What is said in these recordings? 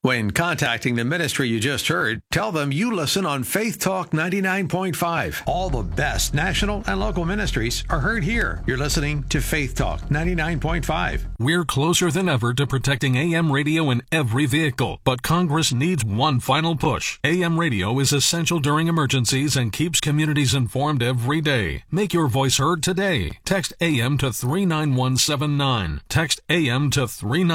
When contacting the ministry you just heard, tell them you listen on Faith Talk 99.5. All the best national and local ministries are heard here. You're listening to Faith Talk 99.5. We're closer than ever to protecting AM radio in every vehicle, but Congress needs one final push. AM radio is essential during emergencies and keeps communities informed every day. Make your voice heard today. Text AM to 39179. Text AM to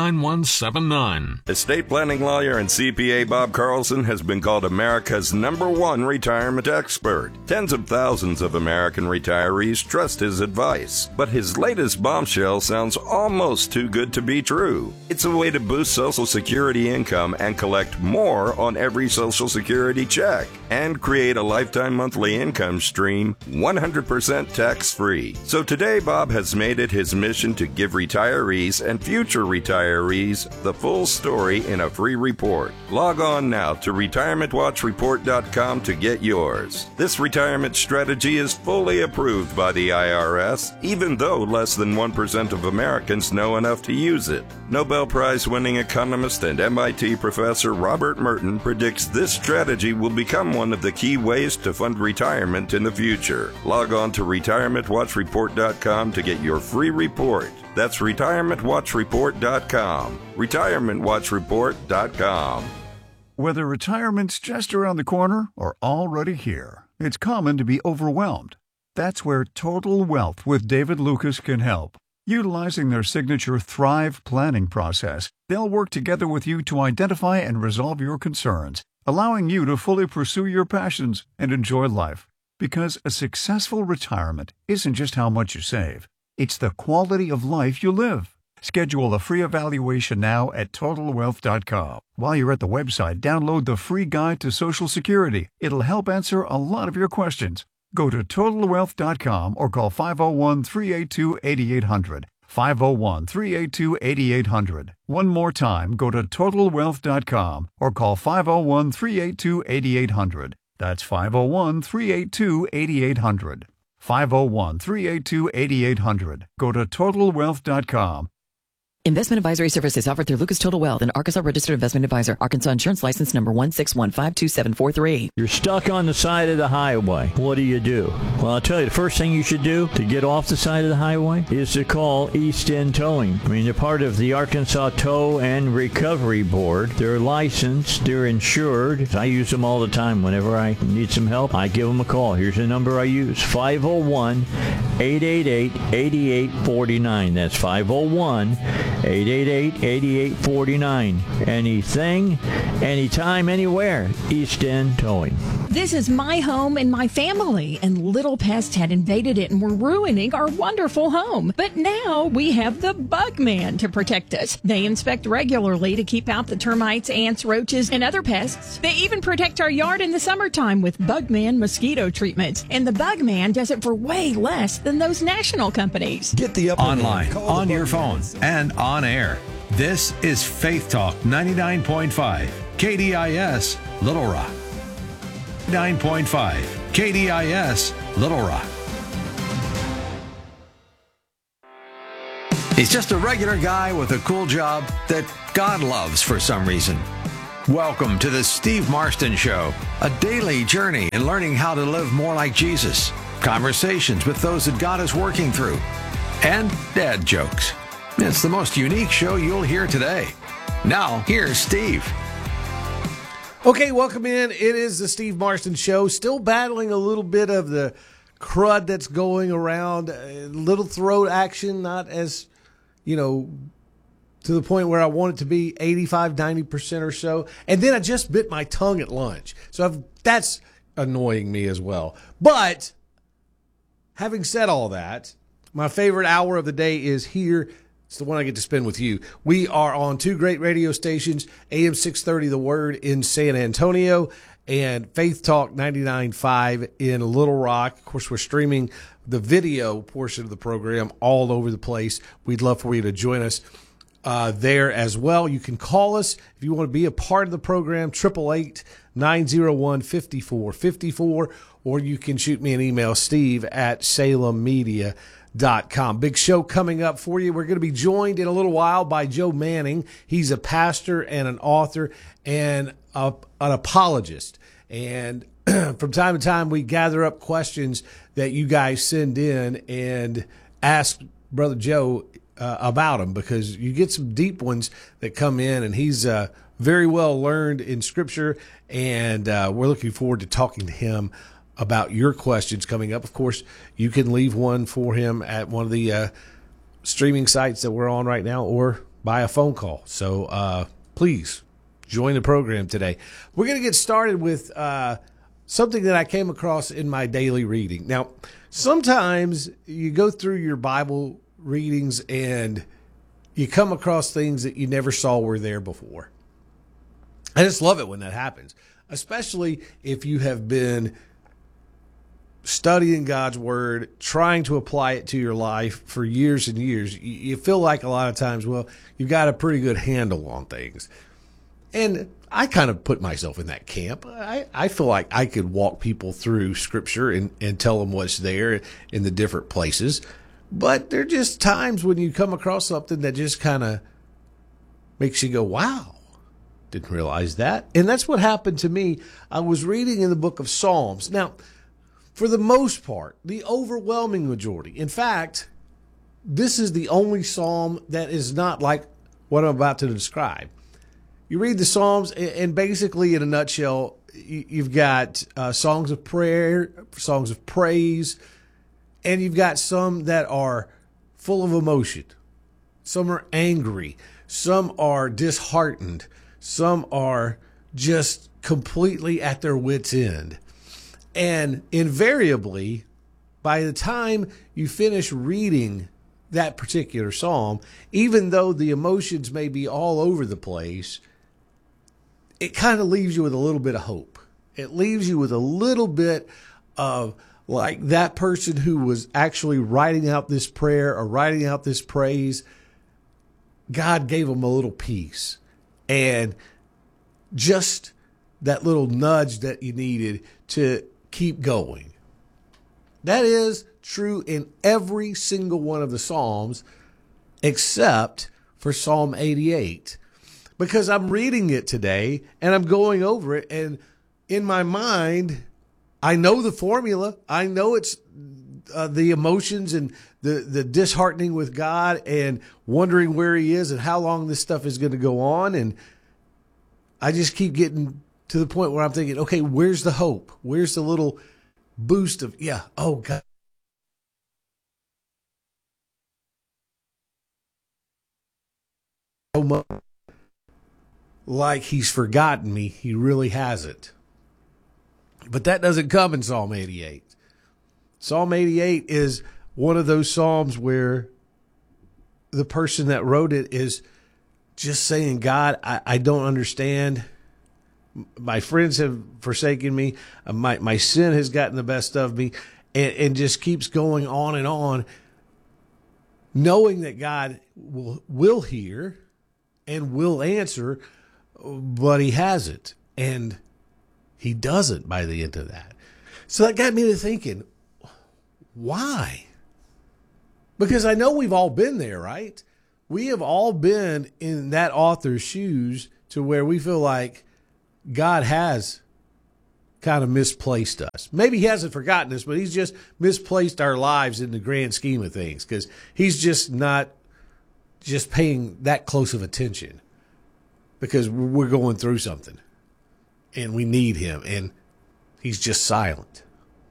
39179. Estate planning lawyer and CPA Bob Carlson has been called America's #1 retirement expert. Tens of thousands of American retirees trust his advice, but his latest bombshell sounds almost too good to be true. It's a way to boost Social Security income and collect more on every Social Security check and create a lifetime monthly income stream 100% tax-free. So today, Bob has made it his mission to give retirees and future retirees the full story in a free report. Log on now to retirementwatchreport.com to get yours. This retirement strategy is fully approved by the IRS, even though less than 1% of Americans know enough to use it. Nobel Prize-winning economist and MIT professor Robert Merton predicts this strategy will become one of the key ways to fund retirement in the future. Log on to retirementwatchreport.com to get your free report. That's retirementwatchreport.com. retirementwatchreport.com. Whether retirement's just around the corner or already here, it's common to be overwhelmed. That's where Total Wealth with David Lucas can help. Utilizing their signature Thrive planning process, they'll work together with you to identify and resolve your concerns, allowing you to fully pursue your passions and enjoy life. Because a successful retirement isn't just how much you save, it's the quality of life you live. Schedule a free evaluation now at TotalWealth.com. While you're at the website, download the free guide to Social Security. It'll help answer a lot of your questions. Go to TotalWealth.com or call 501-382-8800. 501-382-8800. One more time, go to TotalWealth.com or call 501-382-8800. That's 501-382-8800. 501-382-8800. Go to TotalWealth.com. Investment advisory services offered through Lucas Total Wealth, an Arkansas registered investment advisor. Arkansas Insurance License number 161527443. You're stuck on the side of the highway. What do you do? Well, I'll tell you, the first thing you should do to get off the side of the highway is to call East End Towing. I mean, they're part of the Arkansas Tow and Recovery Board. They're licensed. They're insured. I use them all the time. Whenever I need some help, I give them a call. Here's the number I use, 501-888-8849. That's 501-888-8849. Anything, anytime, anywhere. East End Towing. This is my home and my family, and little pests had invaded it and were ruining our wonderful home. But now we have the Bugman to protect us. They inspect regularly to keep out the termites, ants, roaches, and other pests. They even protect our yard in the summertime with Bugman mosquito treatments. And the Bugman does it for way less than those national companies. Get the online, on your phone, and on air. This is Faith Talk 99.5, KDIS, Little Rock. 9.5, KDIS, Little Rock. He's just a regular guy with a cool job that God loves for some reason. Welcome to the Steve Marston Show, a daily journey in learning how to live more like Jesus, conversations with those that God is working through, and dad jokes. It's the most unique show you'll hear today. Now, here's Steve. Okay, welcome in. It is the Steve Marston Show. Still battling a little bit of the crud that's going around. Little throat action, not as, to the point where I want it to be 85, 90% or so. And then I just bit my tongue at lunch. So that's annoying me as well. But having said all that, my favorite hour of the day is here. It's the one I get to spend with you. We are on two great radio stations, AM 630 The Word in San Antonio and Faith Talk 99.5 in Little Rock. Of course, we're streaming the video portion of the program all over the place. We'd love for you to join us there as well. You can call us if you want to be a part of the program, 888-901-5454, or you can shoot me an email, steve@salemmedia.com. Big show coming up for you. We're going to be joined in a little while by Joe Manning. He's a pastor and an author and an apologist. And from time to time, we gather up questions that you guys send in and ask Brother Joe about them, because you get some deep ones that come in, and he's very well learned in Scripture, and we're looking forward to talking to him about your questions coming up. Of course, you can leave one for him at one of the streaming sites that we're on right now, or by a phone call. So please join the program today. We're going to get started with something that I came across in my daily reading. Now, sometimes you go through your Bible readings and you come across things that you never saw were there before. I just love it when that happens, especially if you have been studying God's word, trying to apply it to your life for years and years. You feel like a lot of times, well, you've got a pretty good handle on things. And I kind of put myself in that camp. I feel like I could walk people through Scripture and tell them what's there in the different places. But there are just times when you come across something that just kind of makes you go, wow, didn't realize that. And that's what happened to me. I was reading in the book of Psalms. Now, for the most part, the overwhelming majority, in fact, this is the only psalm that is not like what I'm about to describe. You read the Psalms, and basically, in a nutshell, you've got songs of prayer, songs of praise, and you've got some that are full of emotion. Some are angry. Some are disheartened. Some are just completely at their wits' end. And invariably, by the time you finish reading that particular psalm, even though the emotions may be all over the place, it kind of leaves you with a little bit of hope. It leaves you with a little bit of, like, that person who was actually writing out this prayer or writing out this praise, God gave them a little peace. And just that little nudge that you needed to keep going. That is true in every single one of the Psalms except for Psalm 88. Because I'm reading it today and I'm going over it, and in my mind, I know the formula. I know it's the emotions and the disheartening with God and wondering where he is and how long this stuff is going to go on. And I just keep getting to the point where I'm thinking, okay, where's the hope? Where's the little boost of, oh God. So much like he's forgotten me. He really hasn't. But that doesn't come in Psalm 88. Psalm 88 is one of those psalms where the person that wrote it is just saying, God, I don't understand. My friends have forsaken me. My sin has gotten the best of me, and just keeps going on, knowing that God will hear and will answer, but he hasn't, and he doesn't by the end of that. So that got me to thinking, why? Because I know we've all been there, right? We have all been in that author's shoes to where we feel like God has kind of misplaced us. Maybe he hasn't forgotten us, but he's just misplaced our lives in the grand scheme of things, because he's just not just paying that close of attention because we're going through something and we need him, and he's just silent.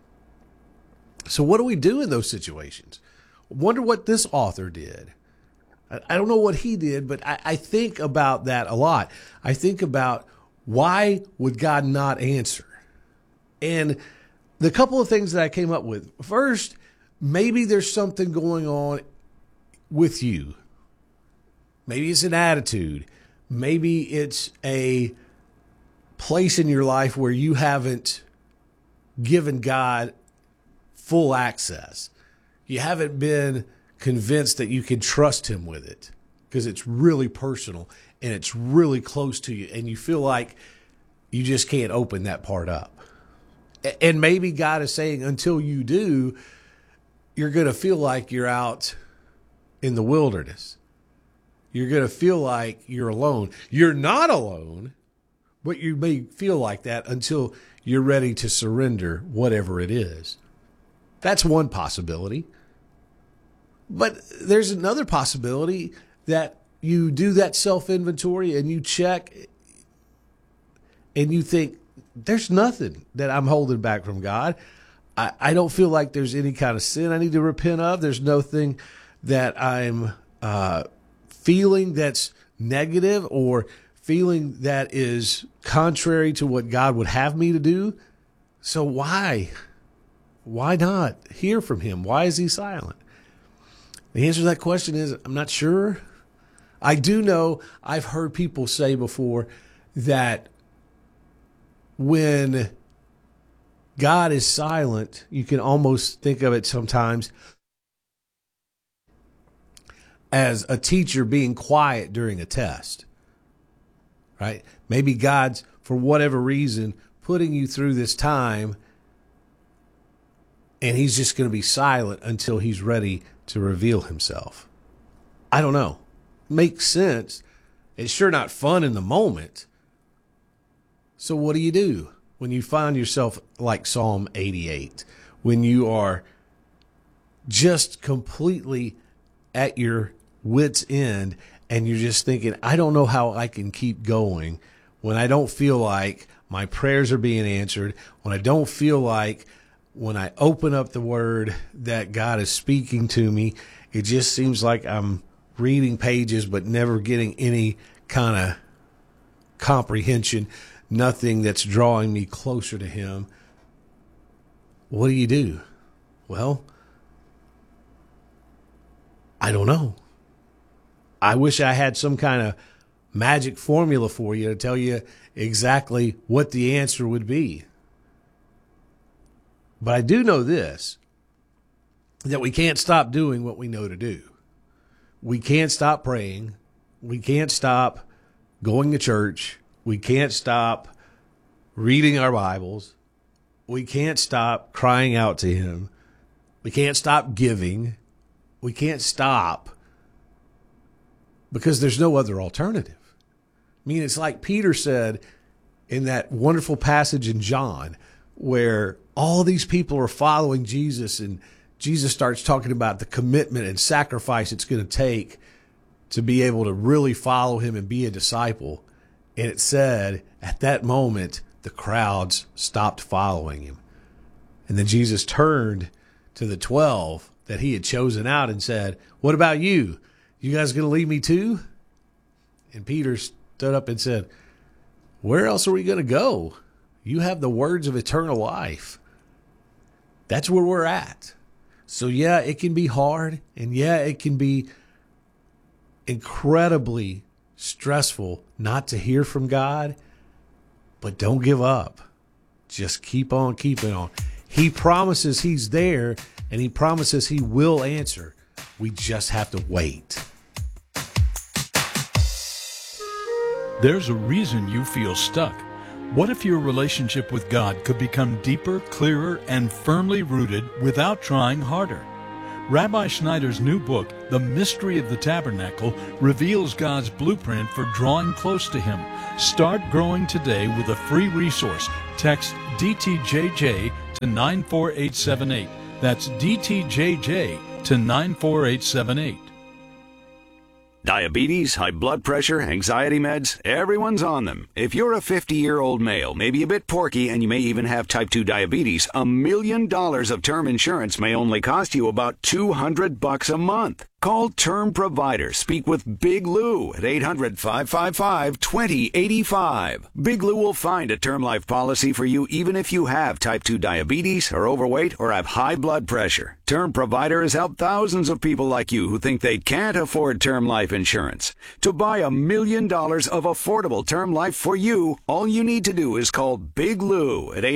So what do we do in those situations? Wonder what this author did. I don't know what he did, but I think about that a lot. I think about, why would God not answer? And the couple of things that I came up with. First, maybe there's something going on with you. Maybe it's an attitude. Maybe it's a place in your life where you haven't given God full access. You haven't been convinced that you can trust him with it, because it's really personal and it's really close to you, and you feel like you just can't open that part up. And maybe God is saying, until you do, you're going to feel like you're out in the wilderness. You're going to feel like you're alone. You're not alone, but you may feel like that until you're ready to surrender whatever it is. That's one possibility. But there's another possibility that you do that self-inventory and you check and you think, there's nothing that I'm holding back from God. I don't feel like there's any kind of sin I need to repent of. There's nothing that I'm feeling that's negative or feeling that is contrary to what God would have me to do. So why not hear from him? Why is he silent? The answer to that question is, I'm not sure. I do know I've heard people say before that when God is silent, you can almost think of it sometimes as a teacher being quiet during a test, right? Maybe God's, for whatever reason, putting you through this time and he's just going to be silent until he's ready to reveal himself. I don't know. Makes sense. It's sure not fun in the moment. So what do you do when you find yourself like Psalm 88, when you are just completely at your wit's end and you're just thinking, I don't know how I can keep going when I don't feel like my prayers are being answered, when I don't feel like when I open up the word that God is speaking to me, it just seems like I'm reading pages but never getting any kind of comprehension, nothing that's drawing me closer to him. What do? Well, I don't know. I wish I had some kind of magic formula for you to tell you exactly what the answer would be. But I do know this, that we can't stop doing what we know to do. We can't stop praying. We can't stop going to church. We can't stop reading our Bibles. We can't stop crying out to him. We can't stop giving. We can't stop because there's no other alternative. I mean, it's like Peter said in that wonderful passage in John where all these people are following Jesus and Jesus starts talking about the commitment and sacrifice it's going to take to be able to really follow him and be a disciple. And it said at that moment, the crowds stopped following him. And then Jesus turned to the 12 that he had chosen out and said, what about you? You guys going to leave me too? And Peter stood up and said, where else are we going to go? You have the words of eternal life. That's where we're at. So yeah, it can be hard. And yeah, it can be incredibly stressful not to hear from God. But don't give up. Just keep on keeping on. He promises he's there and he promises he will answer. We just have to wait. There's a reason you feel stuck. What if your relationship with God could become deeper, clearer, and firmly rooted without trying harder? Rabbi Schneider's new book, The Mystery of the Tabernacle, reveals God's blueprint for drawing close to Him. Start growing today with a free resource. Text DTJJ to 94878. That's DTJJ to 94878. Diabetes, high blood pressure, anxiety meds, everyone's on them. If you're a 50-year-old male, maybe a bit porky, and you may even have type 2 diabetes, $1 million of term insurance may only cost you about $200 a month. Call Term Provider. Speak with Big Lou at 800-555-2085. Big Lou will find a term life policy for you even if you have type 2 diabetes, are overweight, or have high blood pressure. Term Provider has helped thousands of people like you who think they can't afford term life insurance. To buy $1 million of affordable term life for you, all you need to do is call Big Lou at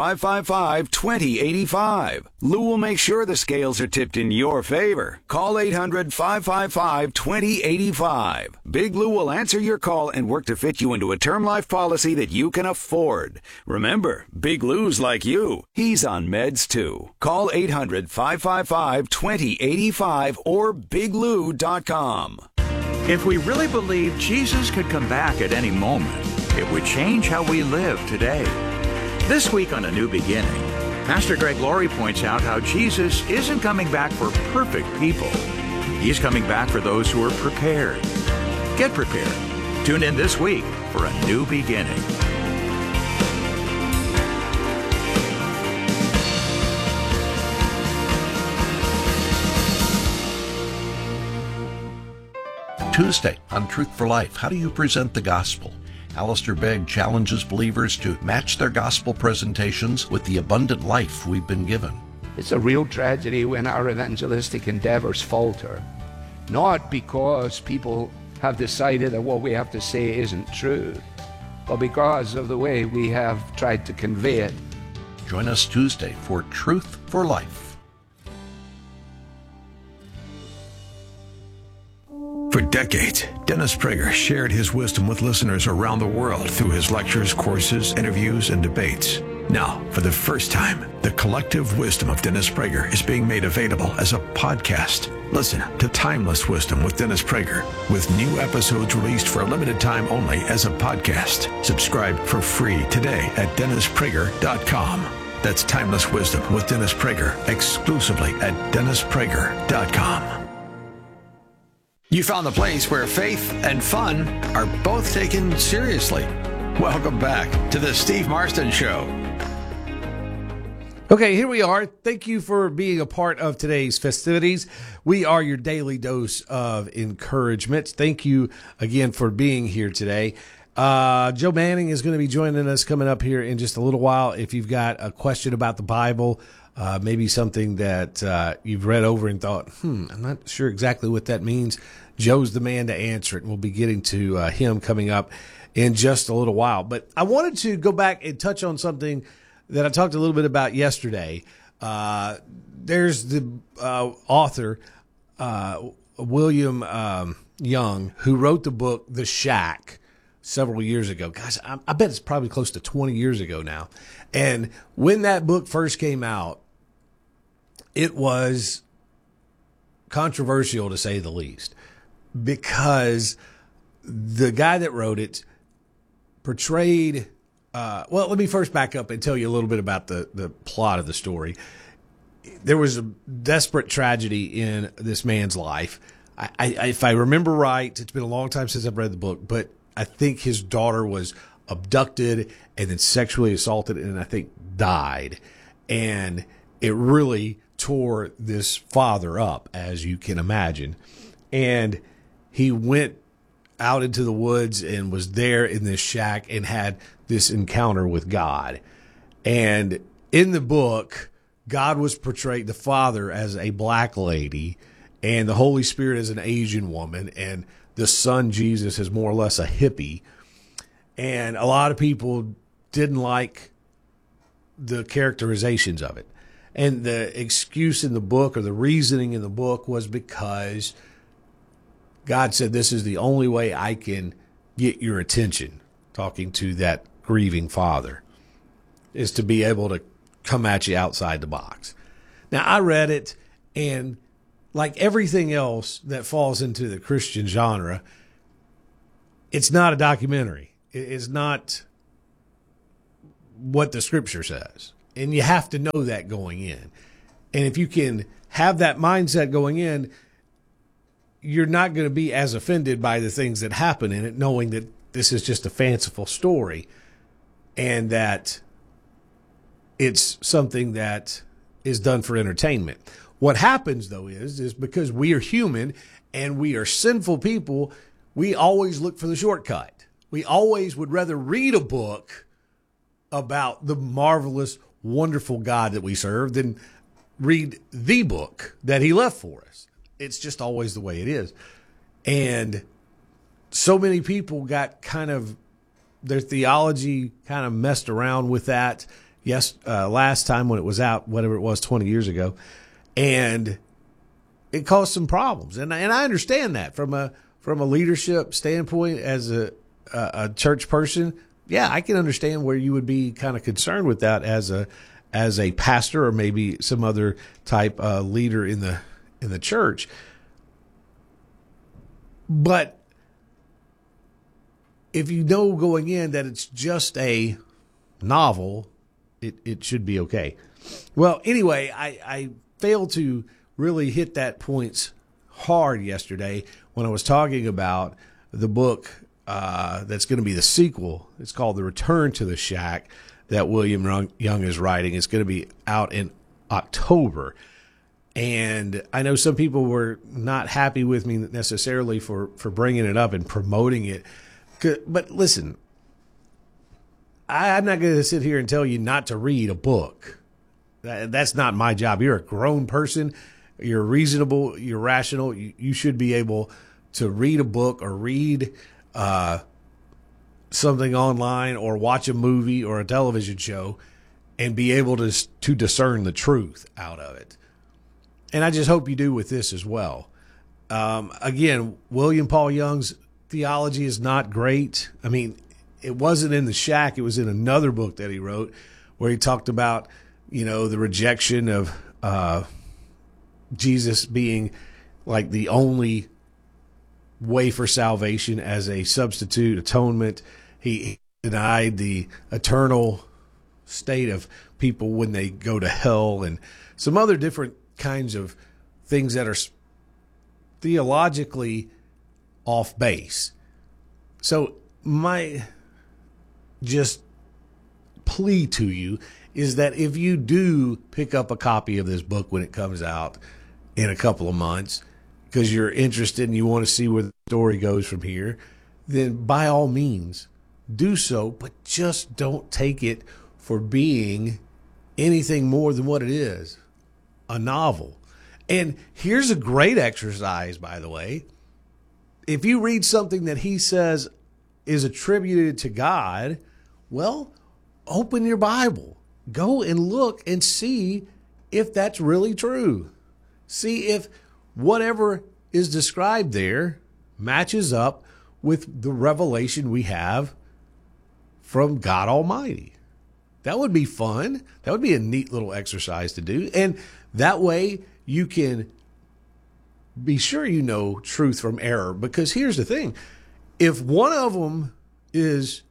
800-555-2085. Lou will make sure the scales are tipped in your favor. Call 800 1-800-555-2085. Big Lou will answer your call and work to fit you into a term life policy that you can afford. Remember, Big Lou's like you. He's on meds too. Call 800-555-2085 or biglou.com. If we really believe Jesus could come back at any moment, it would change how we live today. This week on A New Beginning, Pastor Greg Laurie points out how Jesus isn't coming back for perfect people. He's coming back for those who are prepared. Get prepared. Tune in this week for A New Beginning. Tuesday on Truth for Life, how do you present the gospel? Alistair Begg challenges believers to match their gospel presentations with the abundant life we've been given. It's a real tragedy when our evangelistic endeavors falter, not because people have decided that what we have to say isn't true, but because of the way we have tried to convey it. Join us Tuesday for Truth for Life. For decades, Dennis Prager shared his wisdom with listeners around the world through his lectures, courses, interviews, and debates. Now, for the first time, the collective wisdom of Dennis Prager is being made available as a podcast. Listen to Timeless Wisdom with Dennis Prager, with new episodes released for a limited time only as a podcast. Subscribe for free today at DennisPrager.com. That's Timeless Wisdom with Dennis Prager, exclusively at DennisPrager.com. You found the place where faith and fun are both taken seriously. Welcome back to the Steve Marston Show. Okay, here we are. Thank you for being a part of today's festivities. We are your daily dose of encouragement. Thank you again for being here today. Joe Manning is going to be joining us coming up here in just a little while. If you've got a question about the Bible, maybe something that you've read over and thought, I'm not sure exactly what that means, Joe's the man to answer it, and we'll be getting to him coming up in just a little while. But I wanted to go back and touch on something that I talked a little bit about yesterday. There's the author, William Young, who wrote the book The Shack several years ago. Gosh, I bet it's probably close to 20 years ago now. And when that book first came out, it was controversial, to say the least, because the guy that wrote it portrayed, well, let me first back up and tell you a little bit about the plot of the story. There was a desperate tragedy in this man's life. If I remember right, it's been a long time since I've read the book, but I think his daughter was abducted and then sexually assaulted and I think died. And it really tore this father up, as you can imagine. And he went out into the woods and was there in this shack and had this encounter with God. And in the book, God was portrayed, the father, as a black lady and the Holy Spirit as an Asian woman, and the son, Jesus, is more or less a hippie. And a lot of people didn't like the characterizations of it. And the excuse in the book, or the reasoning in the book, was because God said, this is the only way I can get your attention, talking to that grieving father, is to be able to come at you outside the box. Now, I read it, and like everything else that falls into the Christian genre, it's not a documentary. It's not what the scripture says. And you have to know that going in. And if you can have that mindset going in, you're not going to be as offended by the things that happen in it, knowing that this is just a fanciful story and that it's something that is done for entertainment. What happens, though, is because we are human and we are sinful people, we always look for the shortcut. We always would rather read a book about the marvelous, wonderful God that we serve than read the book that he left for us. It's just always the way it is. And so many people got kind of their theology kind of messed around with that. Yes, last time when it was out, whatever it was, 20 years ago. And it caused some problems. And I understand that from a leadership standpoint as a church person. Yeah, I can understand where you would be kind of concerned with that as a pastor or maybe some other type leader in the church. But if you know going in that it's just a novel, it should be okay. Well, anyway, I failed to really hit that points hard yesterday when I was talking about the book that's going to be the sequel. It's called The Return to the Shack that William Young is writing. It's going to be out in October. And I know some people were not happy with me necessarily for bringing it up and promoting it. But listen, I'm not going to sit here and tell you not to read a book. That's not my job. You're a grown person. You're reasonable. You're rational. You should be able to read a book or read something online or watch a movie or a television show and be able to discern the truth out of it. And I just hope you do with this as well. Again, William Paul Young's theology is not great. I mean, it wasn't in The Shack. It was in another book that he wrote where he talked about, the rejection of Jesus being like the only way for salvation as a substitute atonement. He denied the eternal state of people when they go to hell and some other different kinds of things that are theologically off base. So my just plea to you is that if you do pick up a copy of this book when it comes out in a couple of months because you're interested and you want to see where the story goes from here, then by all means do so, but just don't take it for being anything more than what it is, a novel. And here's a great exercise, by the way. If you read something that he says is attributed to God, well, open your Bible. Go and look and see if that's really true. See if whatever is described there matches up with the revelation we have from God Almighty. That would be fun. That would be a neat little exercise to do. And that way you can be sure you know truth from error. Because here's the thing. If one of them is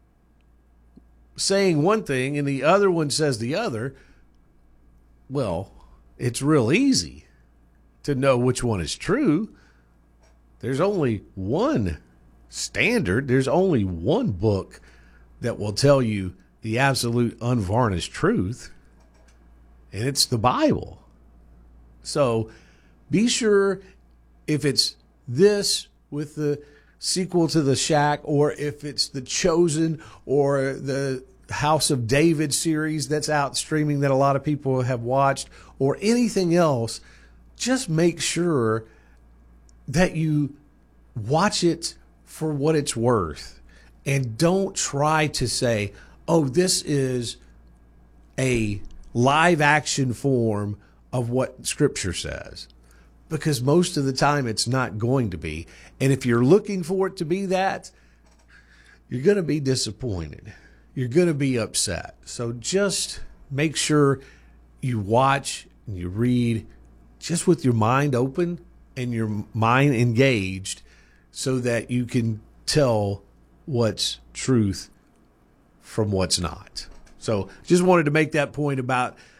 saying one thing and the other one says the other, well, it's real easy to know which one is true. There's only one standard. There's only one book that will tell you the absolute unvarnished truth, and it's the Bible. So be sure if it's this with the sequel to The Shack, or if it's The Chosen or the House of David series that's out streaming that a lot of people have watched, or anything else, just make sure that you watch it for what it's worth. And don't try to say, oh, this is a live action form of what Scripture says. Because most of the time it's not going to be. And if you're looking for it to be that, you're going to be disappointed. You're going to be upset. So just make sure you watch and you read just with your mind open and your mind engaged so that you can tell what's truth from what's not. So just wanted to make that point about